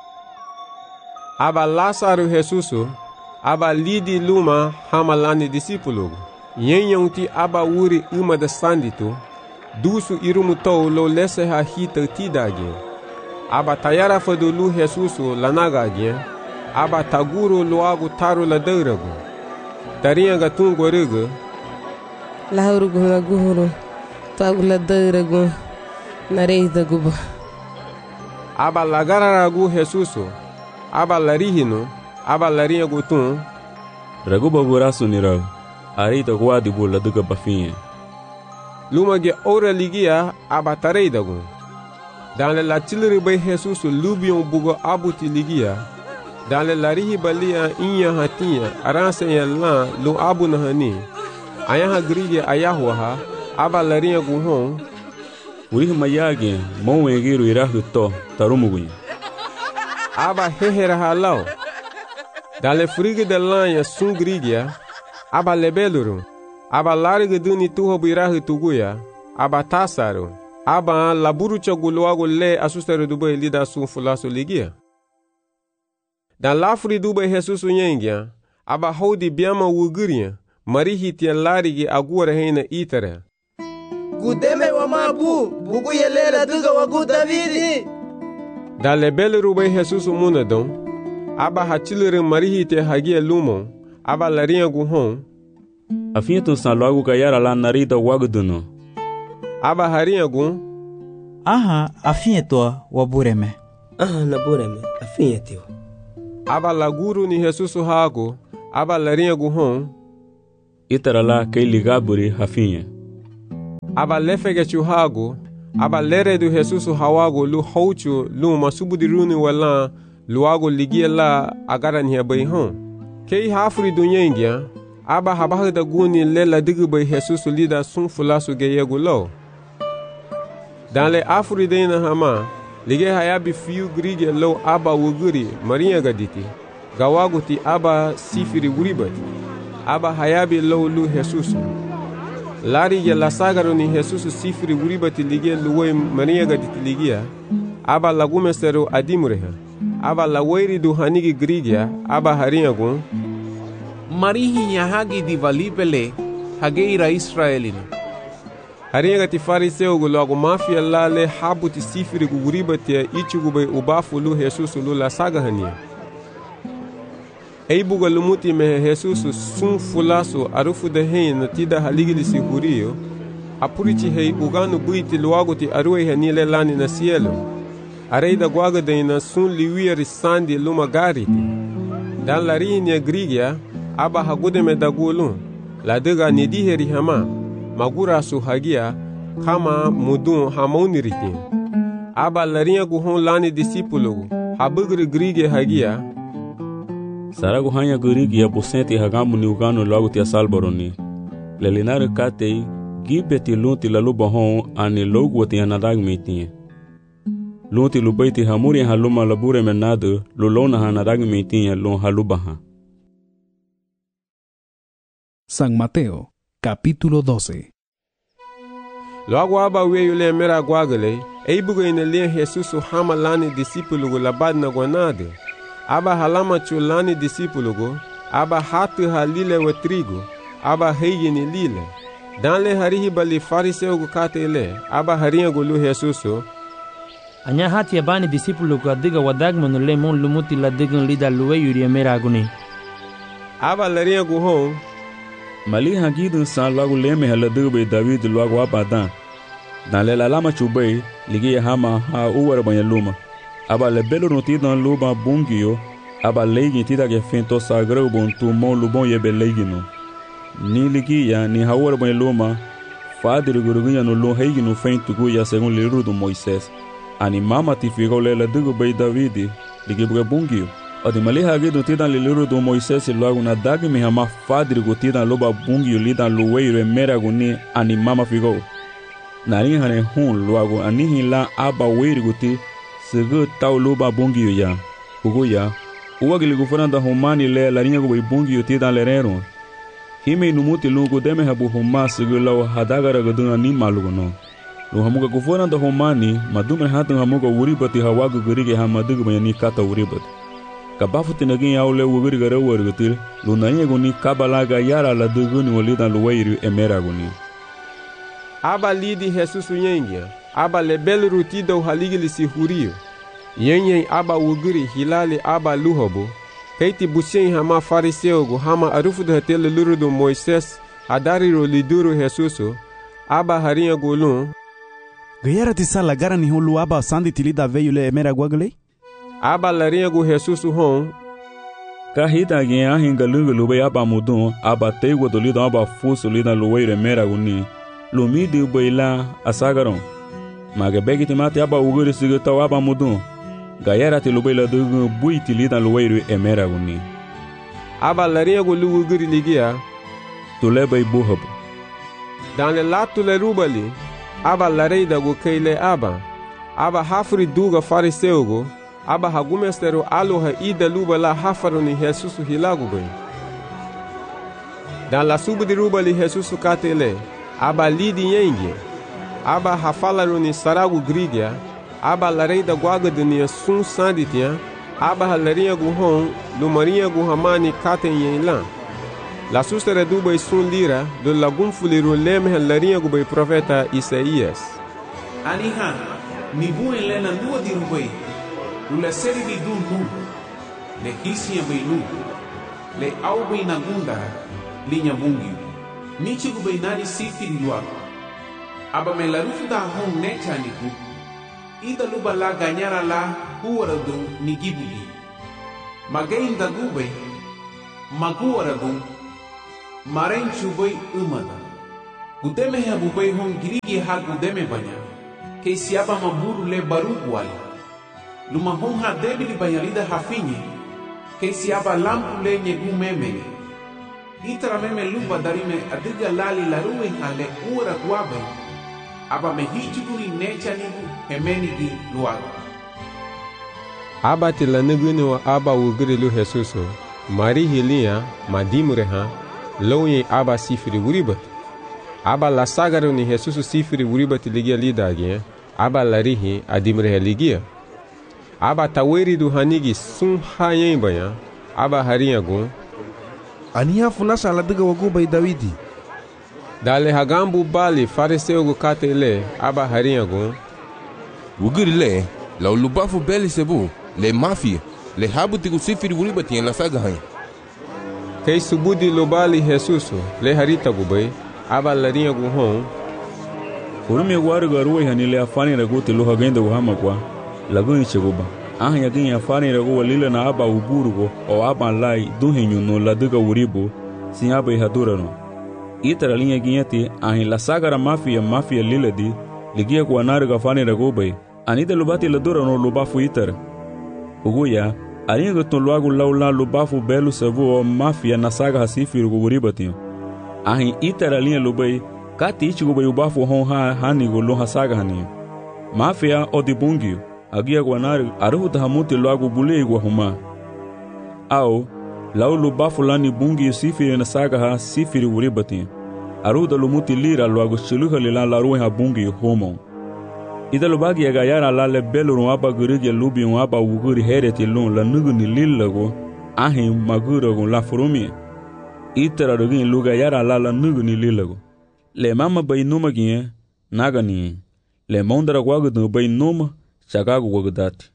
Aba Lázaro Jesuso. Aba lidi luma hamalani discípulo. Yenhonti aba uri uma da sandito, dusu irumutou lo lese ha hita tidagin. Aba tayara fadulu Jesuso lanagagin, aba taguro loago taro la deurago. Tarinha gatun goriga. Lahurugo na guhuro, tago la deurago, nareida guba. Aba lagararagu Jesuso, aba larihino, aba larinha gutun. Raguba gurasu nirago. Arita guadi bula duga bafinha. Luma ge ora ligia abatarei dagun. Dan le latilri bay Jesus lubion bugo abuti ligia. Dan le larihi balia inya hatinha aransa yalla lu abu na hani. Ayaha grige ayahwa aba larinha guhon. Urihi mayage mon egiru irahu to tarumugunya. Aba hehera halau. Dan le frige de lanha sungrigia. Aba lebeluru, aba larga duni tuho birahu tuguya, aba tasaru, aba laburu choguluago le asustero dubai lida sun fulaso ligia. Dan lafri dubai Jesus unyengia, aba hodi biama wuguria, marihi tia larigi agura heina itara. Gudeme wa mabu, bugu yelera duga wagu Davidi. Dan lebeluru bai Jesus munadon, aba hachilere marihi tia hagia lumon, aba larinha guhon. Afinha tu san logo gayara lá narida waguduno. Aba harinha gun. Aha, afinha to wabureme. Aha, nabureme, afinha teu. Aba laguru ni Jesus hago. aba larinha guhon itara la kei ligaburi hafinha aba lefege chuhago aba lere do Jesus hawago lu houchu lu masubudi runi wala luago ligia la agaran hiya bai hon kei hafuri dunyengia aba habah da guni lela digi bai Jesus lida sun fulasu ge yego lo dan le afuri deina hama lige hayabi fiu grige lo aba wuguri maria gaditi gawaguti aba sifiri wuribati aba hayabi lo lu Jesus lari ya la sagaro ni Jesus sifiri wuribati lige luwe maria gaditi ligia aba lagume sero adimureha aba la wairi du hanigi grigia aba harinyagun marihi ya hagi di valibele hageira Israelina haringati fariseu gu logo mafia lale habuti sifiri gu guribati ya ichugu bai ubafu lu Jesus lu la saga hania eibuga lumuti mehe Jesus sun fulasu arufu de hein na tida haligili si hurio apurichi hei uganu buiti luaguti aruei hanile lani na cielo areida guaga deina sun liwiri sandi luma gariti dan larini ya grigia aba hagudeme dagulun la dega nidiheri hama magura su hagia kama mudun hamauniritin aba larinha guhon lani disipulugu habugri grige hagia saragu hanya grige ya busenti hagamu ni ugano laguti asalboroni lelinare katei gibeti lunti laluba hon ani logwati anadagmitin lunti lubaiti hamuri haluma labure menado lulona hanadagmitin lon halubaha. San Mateo, capítulo 12. Logo aba weyo le mera guagale, eibugo ine le Jesus hama lani disipulugo labad na guanade. Aba halama chulani disipulugo, aba hatu halile wa trigo, aba heigini lile. Dan le harihi bali fariseo gu kate le, aba harinha gulu Jesuso. Anya hati ya bani disipulugo adiga wadagmanu le mon lumuti la digan lida luwe yuri mera aguni. Aba larinha gu hon, mali hagidun san lagu leme haladube David lagu abadan dan le lama chubei ligi hama ha uwar banyaluma aba le belo notidan luba bungio aba legi tida ge fento sagrau bontu mon lubon yebe legino ni ligi ya ni hawar banyaluma fadir gurugunya no lo heigino fento guya según le rudo Moisés ani mama tifigo le ladube David ligi buga bungio odi mali hagidu tidan liliru do Moisés logo na dag mi hama fadir go tidan loba bungi lidan luweiro mera guni ani mama figo nari hane hun logo ani hila aba weiri guti segu taw loba bungi ya ugo ya uwagili go fana da humani le larinha go bungi tidan lerero hime numuti lugo deme habu huma segu law hadagara go ani malugo no lo hamuga go fana da humani madume hatan hamuga uribati hawago gurige hamadugo bayani kata uribati kabafu tinagin yaule wugiri gara wargutil lunanya guni kabalaga yara la duguni walida luwairu emera guni aba lidi Jesus yengia aba lebel rutida uhaligili si hurio yenye aba wugiri hilali aba luhobo keiti busien hama fariseo gu hama arufu de hetele lurudo Moises hadari ro liduru Jesuso aba harinha gulun gayara tisala gara ni hulu aba sandi tilida veyule emera guagle aba larinha gu Jesus hon kahita gen ahinga lungu lube aba mudun aba tego dolido aba fuso lida luweire mera guni lumidi ubeila asagaron maga begiti mate aba uguri sigita aba mudun gayara ti lubeila dugu buiti lida luweire emera guni aba larinha gu luguri ligia tulebe buhabu dan le latule rubali aba lareida gu keile aba hafri duga fariseu gu aba hagumestero aloha ida luba la hafaroni Jesus hilagu bai dan la subudi rubali Jesus katele aba lidi yengi aba hafalaroni saragu grigia aba lareida guaga dunia sun sanditia aba halarinha gu hon lumarinha gu hamani katen yenlan la sustere dubai sun lira do lagum fuliru leme halarinha gu bai profeta Isaías aniha nibu elena lua di rubai lula seri di dun le hisia bailu le au bai nagunda linya bungi nichi gu bai nari sifiri lua aba me la rufu da hon nechaniku ida luba la ganyara la huwara do nigibugi magain da gubai maguaragu maren chubai umada gudeme ha bubai hon girigi ha gudeme banya que siapa mamburu le baru wali luma hon ha debili banyalida hafinye que siapa lampu le nyegu memene itara meme lupa darime adiga lali laruwe hale ura guabe aba mehichuguri necha nigu hemenigi luago aba tila nuguni wa aba wugiri lu Jesuso mari hilia madimure ha loye aba sifiri wuribat aba la sagaru ni Jesuso sifiri wuribat ligia lidagi aba larihi adimure ligia aba taweri du hanigi sun hayen baya aba hariyago aniha funasa ladiga wagu bai Dawidi dale hagambu bali fariseu gu katele aba hariyago wugiri le la ulubafu beli sebu le mafia le habutigu sifiri wuribat yen la sagahan kei subudi lobali Jesuso le harita gubai aba lariyago hon Kurume guarga ruwe hanile afani ragu tilu hagenda guhama kwa laguni cheguba ahanya gini afani ragu walila na aba uburugo o aba lai duhenyu no ladiga uribu sin aba ihadura no itara linha guiati ahin la sagara mafia lila di ligia kwa nariga afani ragu bai anida lubati ladura no lubafu itara uguya arinha guton luagu laula lubafu belu sabu o mafia na saga hasifiru uribatinho ahin itara linha lubai kati ichigo bai ubafu hon hanigo lo hasaga hani mafia odibungio agia guanari aruta hamuti loago bulego huma au laulu bafu lani bungi sifiri na saga ha sifiri uribati aruda lumuti lira loago chiluha lila la ruha bungi homo ida lobagi aga yara la le belu aba gurige lubi aba uguri hereti lon la nuguni lillago ahi magurago la forumi itara dogin luga yara la nuguni lillago le mama bai numa ginye naga ni le mondara guagudu bai numa chagagu guagudati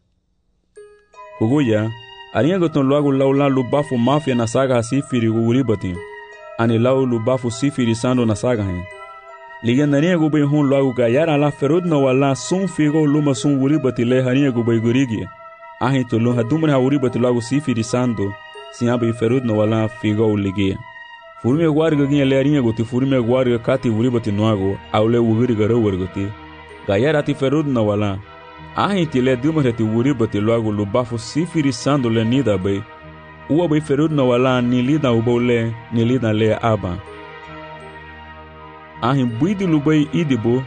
kuguya arinha goton loago laula lubafu mafia na saga sifiri uribati ani lau lubafu sifiri sando na saga hen liga narinha gubai hon loago gayara la ferudna wala sun figo luma sun uribati le harinha gubai gurigi ahi to lo hadumre ha uribati loago sifiri sando sinaba ferudna wala figo ligia Furme guarga ginha lerinha goti furme guarga kati uribati noago aule ugiri garo wargoti gayara ti ferud na wala ahi ti le dumare ti uribati loago lubafu sifiri sando le nida bai uwa bai ferud na wala ni lida ubole ni lida le aba ahi buidi lubai idibo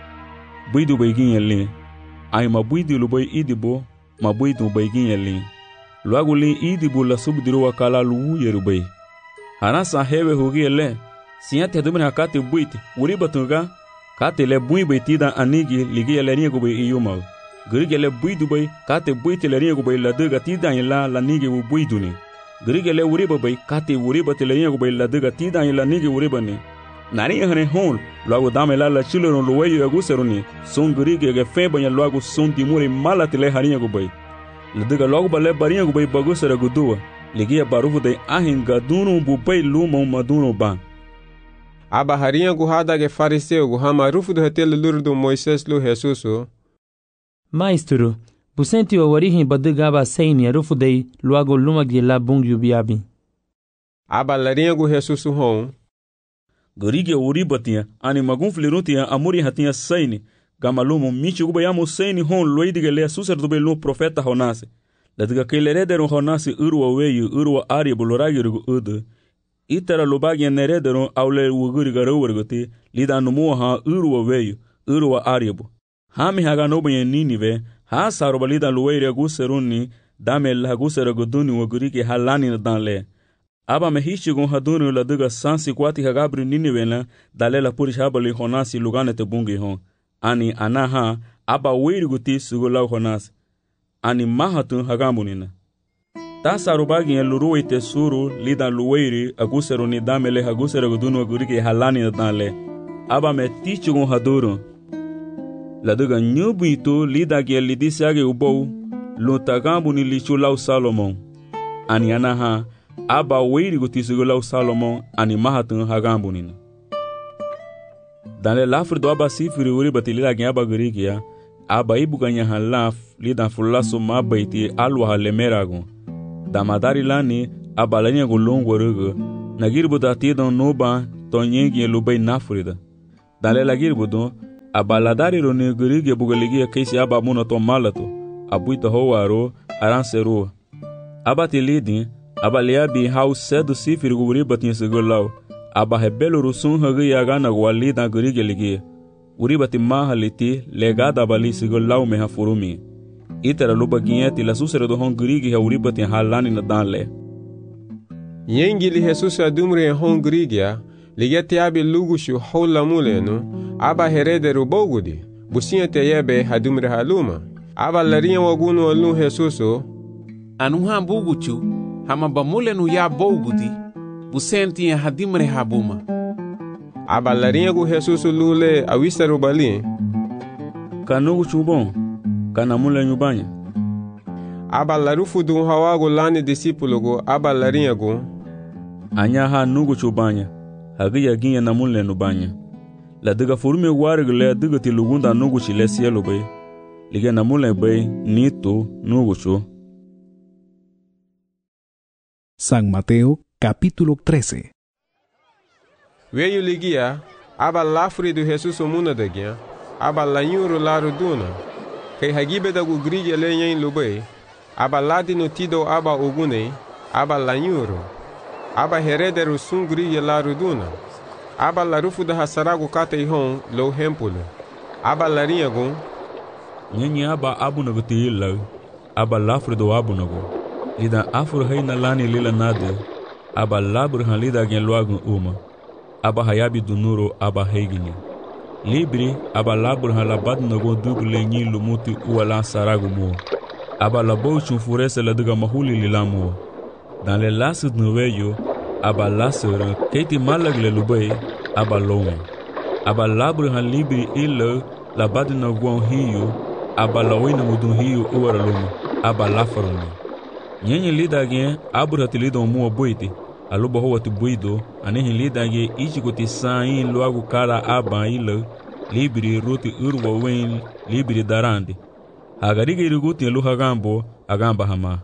buidu bai ginha le ahi ma buidi lubai idibo ma buidu bai ginha le loago le idibo la subdiru wakala lu yerubai Hanasa hewe hugiele siate dumina kate buiti uribatunga kate le bui beitida anigi ligia le ringo bei iyuma grige le buidu bei kate buiti le ringo bei la duga tida ila la nigi u buiduni grige le uriba bei kate uriba te le ringo bei la duga tida ila nigi uribani nari hane hon logo dame la chilo no luweyo aguseruni son grige ge febanya logo son dimuri malate le haringo bei la duga logo bale baringo bei bagusera gudua ligia barufu de ahin gadunu bubai lumo madunu ba aba harinha guhada ge fariseu guhama rufu do hetel lurdo Moises lu Jesuso Maestro busenti o warihin badugaba seini rufu de luago luma ge la bungi biabi aba larinha gu Jesuso hon gorige uribatia ani magunflirutia amuri hatia seini gamalumo michi gubayamo seini hon loidige le suser do belo profeta honase Ladiga kailerederon honasi urwa weyu urwa ari buloragirgu udu itara lubagi nerederon aule wuguri garowergoti lida numuha urwa weyu urwa aribu hami haga nobenye ninive ha saroba lida luweire guseruni dame la gusergu duni wuguriki halani danle aba mehishigun haduni ladiga sansi kwati hagabri ninive la dalela purishabali honasi luganete bungi hon ani anaha aba weirguti sugula honasi ani mahatun hagamunina tasa rubagi en luruite suru lida luweiri agusero ni damele agusero gudunu aguriki halani danle aba me tichugun haduru laduga nyubuito lida ge lidisiage ubou lutagambuni lichulau Salomon ani anaha aba weiri gutisugulau Salomon ani mahatun hagamunina danle lafri do aba sifiri uri batilida ge aba gurikia aba ibuganya halaf lida fulaso mabaiti alwa halemerago damadari lani abalania go longo rugo nagirbo da tidon noba tonyengi lubai nafrida dale lagirbo abaladari ro ne gurige bugaligi kaisi aba muna to malato abuita hoaro aransero abati lidin abalia bi hau cedo sifir guri batin segulau aba rebelo rusun hagi yaga na wali da gurige ligi uri bati mahaliti legada bali segulau me hafurumi itera luba ginheti la susere do hon gurige uri batin halani na danle yengi li Jesus adumre hon gurigia ligeti abi lugushu hola muleno aba herederu bogudi businha teyebe hadumre haluma aba larinha wagunu alun Jesuso anuha buguchu hama bamulenu ya bogudi busenti hadimre habuma aba larinha gu Jesuso lule awisaru bali kanugu chubon kana mulenu banya aba larufu du hawagu lani discípulo gu aba larinha gu anya ha nugu chubanya hagiya ginya namulle no banya la diga forume wargle diga ti lugunda nugu chile cielo bay liga namulle bay nito nugu chu. San Mateo capítulo 13. Veio ligia aba lafri do Jesus muna dagia aba lanyuro laru duna kai hagibe da gugrige lenyen lubay aba ladi no tido aba ogune aba lanyuro aba herederu sungri laru duna aba larufu da hasaragu kata ihon lo hempulo aba larinha gon nyenye aba abu na guti ila aba lafri do abu na go lida afur hayna lani lila nade aba labur han lida gen loagun uma aba hayabi do nuro aba heigini libri aba labur han labad na go duble nyi lumuti uala saragu mo aba labo chufurese la diga mahuli lilamo dans les lasses de noveyo aba lasser keti malagle lubay aba lowe aba labru han libri illa la badna gon hiyo aba lawina mudun hiyo uwara luma aba lafaruni nyenye lidage abura tilido mu boiti aluba howati buido anehi lidage ichikoti sain loagu kala aba illa libri roti urwa wen libri darandi hagarige iriguti luhagambo agamba hama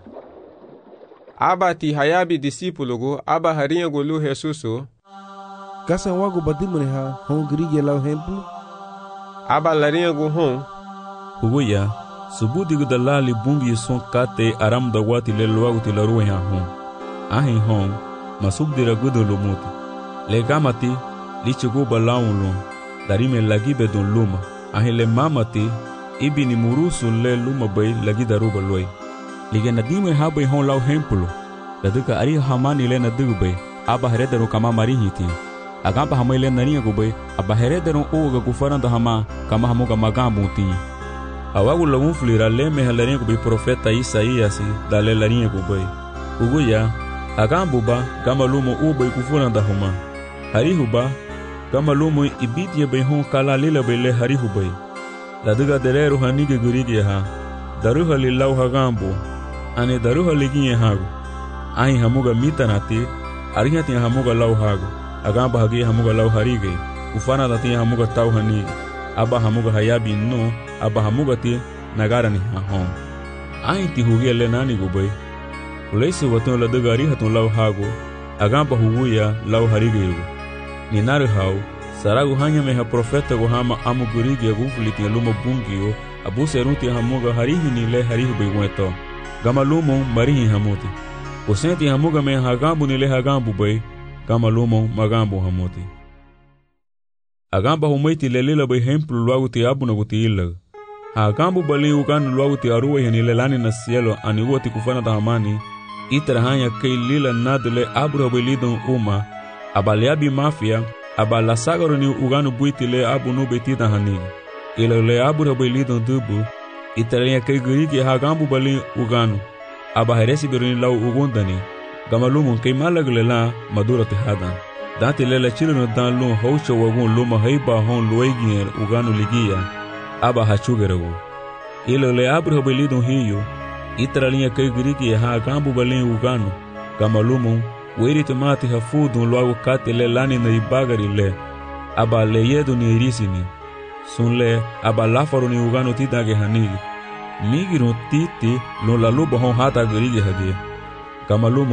aba ti hayabi discípulo go aba harinha go lu Jesuso kasa wago badimre ha hon grige la hemplo aba larinha go hon huya subudi go dalali bungi son kate aram da wati le loago ti la ruha hon ahin hon masubdira godo lomuti le gamati lichigo balawlo darime lagibe don luma ahin le mamati ibini murusu le luma bay lagida ruba loy liga nadime habe hon law hemplo la duka ari hamani le na dugbe aba heredero kama marihiti agamba hamile nania gube aba heredero oga gufaranda hama kama hamuga magambo ti awagu lagun flira le me halani gube profeta Isaías dale larinha gube uguya agambo ba kama lumo ube kufuranda homa harihuba kama lumo ibidie be hon kala lila be le harihuba la duga derero hanige gurige ha daruha lilaw hagambo ane daruha liginye hago ai hamuga mitanati arihati hamuga law hago agamba hagi hamuga law harige ufana dati hamuga taw hani aba hamuga hayabi no aba hamuga ti nagara ni hon ai ti hugi le nani gubay ulese waton la dagari haton law hago agamba huguya law harige yugo ni naru haw saragu hanya me ha profeta go hama amu gurige gufliti lumo bungio abu seruti hamuga harihi ni le harihu beweto gama lumo marihi hamuti osenti hamuga me hagambu ni le hagambu bay gama lumo magambu hamuti agamba humaiti le lila bay hemplu luagu ti abu na guti illa hagambu bali ugan luagu ti aruwe ni le lani na cielo ani woti kufana da hamani itara hanya kay lila nadle abu bay lidon uma abaliabi mafia abala sagaro ni uganu buiti le abu no betida hani ilo le abu bay lidon dubu itara kay gurigi hagambu bali uganu aba heresi beruni law ugondani gamalumun kay malagle la madura te hadan dante lela chileno dan lun hawcha wagun luma hayba hon loigien uganu ligia aba hachugero ilo le abro belidon hiyo itralinha kay grigi ha gambu balin uganu gamalumun weri tomate hafudun loago katele lani na ibagari le aba le yedo ni irisini sunle aba lafaro ni uganu tidage hanigi migiro titi lo la luba hon hata grigi hage gamalumun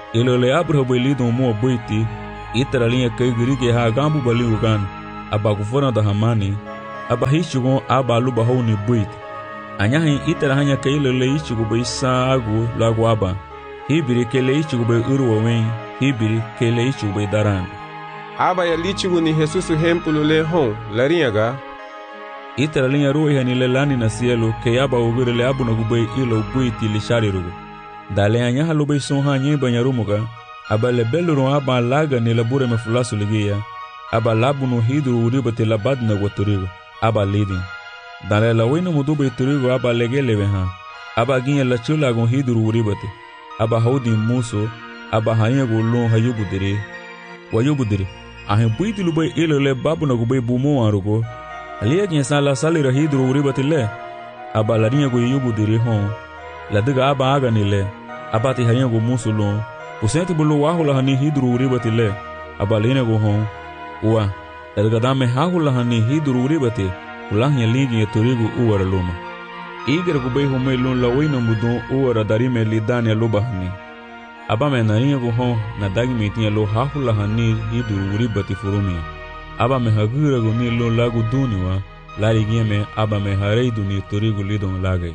Ilo le abra bai lidon mo boiti, itara linha kai grige ha gambu bali ugan, aba kufona da hamani, aba hishugon aba aluba houni boiti. Anyahin itara hanya kai le ichigo bai sa agu lagu aba. Hibiri kele ichigo bai uruwa wen, hibiri kele ichigo bai daran. Aba ya lichigo ni Jesus hempulu le hon, larinhaga. Itara linha ruwa hani le lani na cielo, ke aba ugure le abu na gubai ilo boiti li shari rugu. Dale anyaha lubai son hanye banyarumuga, aba le beluron aba laga ni labure me fulasu ligia, aba labu no hidru uribate labad na guaturigo, aba lidin. Dale la wena mudubai turigo aba legele ha, aba ginha la chula gon hidru uribate, aba haudi muso, aba hanya golon hayubudiri, wayubudiri. Ahin buiti lubai ilo le babu na gubai bumo arugo, alia ginha la salira hidru uribate le, aba la rinha go yubudiri hon, la diga aba aga ni le, aba ti hanya go muso lon, usenti bulu wahula hani hidru uribate le, aba lina go hon, uwa, elga dame hahula hani hidru uribate, ulahnya ligi ya turigu uwara luma. Iger gubai hume lun la wina mudon uwara darime li dani aluba hani. Aba me narinya go hon na dagi metinya lo hahula hani hidru uribate furumia. Aba me hagira go ni lun lagu duniwa, lari me aba me hareidu ni turigu lidon lagay.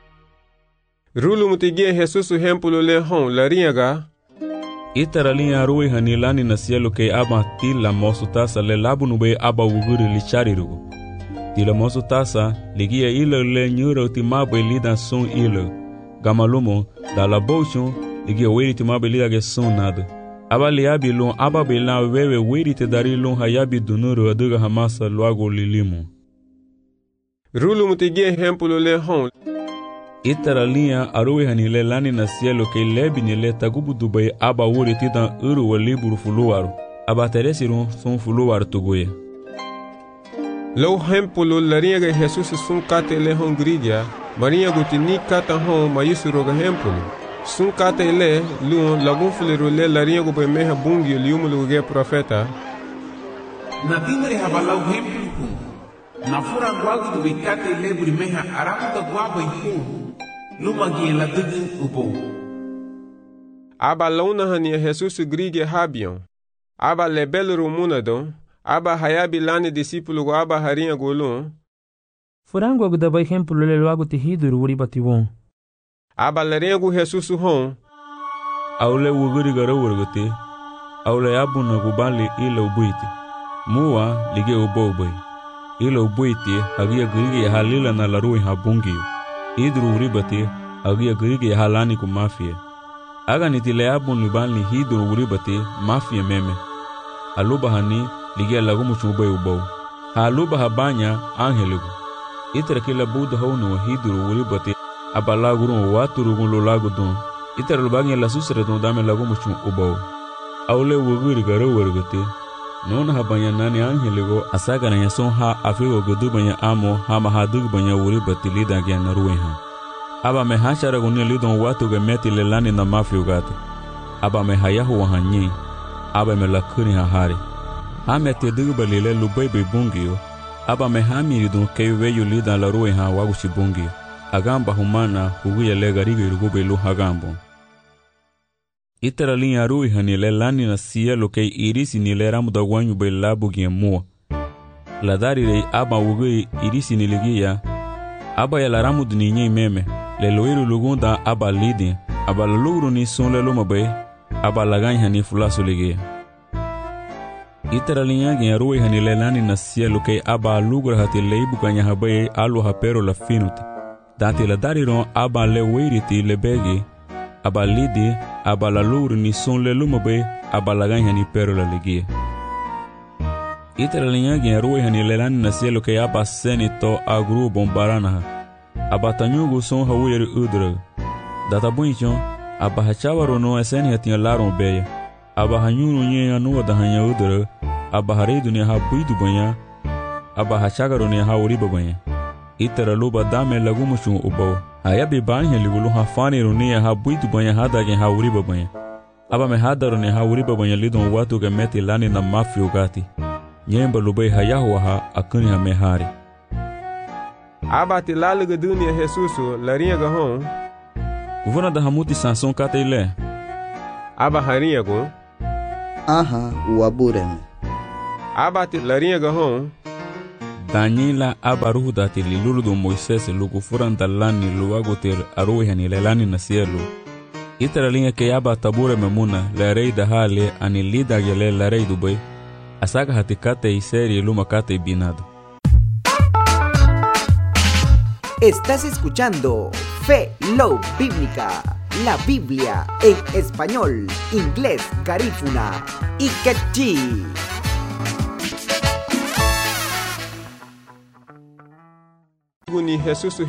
Rulu mutigia Jesus hempulu le hon, larinhaga. Itara linha rui hani lani na cielo ke aba tila mosu tasa le labu nube aba uguri li chari rugu. Tila mosu tasa ligia ilo le nyura utimabe lida son ilo. Gamalumo da la bochon ligia weri timabe lida ge son nada. Aba liabi lon aba bela wewe weri te dari lon hayabi dunuru aduga hamasa luago lilimu. Rulu mutigia hempulu le hon. Itara linha arui hani le lani na cielo ke lebi ni le tagubu dubai aba wuri titan uru wa liburu fuluwaru. Aba teresirun son fuluwaru tuguya. Lau hempulu larinhaga Jesus sun kate le hon gridia, marinha gutini kata hon mayusuroga hempulu. Sun kate le luon lagun fuliru le larinhaga bai meha bungi liumulu ge profeta. Na timre habalau hempulu kun. Na fura guagu du bikate le brimeha aramu da guaba ikun. Luma gie la dugu upo. Aba launa hania Jesus grige habion. Aba le beluru munadon. Aba hayabi lani discípulo go aba harinha golon. Furango agu da bai hempulu le loagu te hiduru uribati won. Aba larinha go Jesus hon. Aule wuguri gara wurgate. Aule abu na gubali ila ubuiti. Muwa lige ubo ubai. Ila ubuiti hagia grige halila na larui habungiyo. Hidru uribati hagia grige halani ku mafia. Aga nitile abu nubali hidru uribati mafia meme. Aluba hani ligia lagu muchubay ubaw. Haluba habanya angeligu. Itara kila buda hawnu hidru uribati abalagurun waturugun lo lagu dun. Itara lubagnya la susre dun dame lagu muchu ubaw. Aule wuguri garo wargate. Non habanya nani angeligu asaga na yason ha afigo gudu banya amo hama hadug banya uribati lida gya naruweha. Aba me hashara gunya lidon watu gemeti lelani na mafia ugate. Aba me hayahu wahanyi. Aba me lakuri hahari. Hame te dubalile lubai be bungio. Aba me hamiri dun keiweyu lida la ruwe ha wagushi bungio. Agamba humana huguya legarigo irugube lu hagambo. Itara linha ruwe hani le lani na cielo kei irisi ni le ramu da wanyu be labu gia mua. Ladari rei aba wugui irisi ni ligia. Aba ya la ramu duninye meme. Le loiru lugunda aba lidi. Aba la lugru ni son le luma be. Aba lagany hani fulasu ligia. Itara linha gia ruwe hani le lani na cielo kei aba lugra hati leibu kanya habaye alu hapero la finuti. Dati la dari ron aba le weiriti le begi. Aba lidi, aba la lugru ni son le luma be. Aba lagany hani pero la ligia. Itara linha gia ruwe hani le lani na cielo kei aba seni to agru bombarana. Aba tanyugu son hawiri udra. Data bunchon, aba hachawaro no eseni hatia laron beya. Aba hanyuru nye anuwa da hanya udra. Aba hareidu ni ha buidu banya. Aba hachagaro ni ha uriba banya. Itara luba dame lagumushun ubaw. Hayabi banya ligulu ha faniru ni ha buidu banya hadage ha uriba banya. Aba me hadaro ni ha uriba banya lidon watu gemeti lani na mafi ugati. Nyemba lubai hayahu ha akuni ha mehari. Aba te laluga dunia Jesusu larinhaga hon. Kuvona da hamuti sanson kate ile. aba harinha go aha wabureme aba ti larinha go hon Daniela aba ruhu dati lilulu do Moisés lugu furan dalani luago ter aruhi hani lelani na cielo. Itara linha que aba tabure memuna la rei da hale ani lida gele la rei dubai. Asaka hatikate y serie luma kate y binado. Estás escuchando Fe Love Bíblica, la Biblia en español, inglés, garífuna y quechí. Ni Jesus